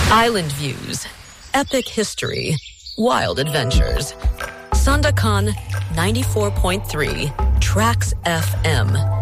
Island views, epic history, wild adventures. Sandakan 94.3 Tracks FM.